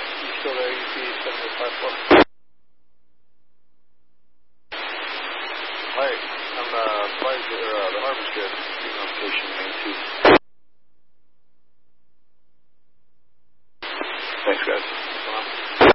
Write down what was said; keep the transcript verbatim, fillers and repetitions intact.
You still there, U P seven eight five four? Hi, I'm uh, flight, or, uh, the Harbor Strip, on station main two. Thanks, guys.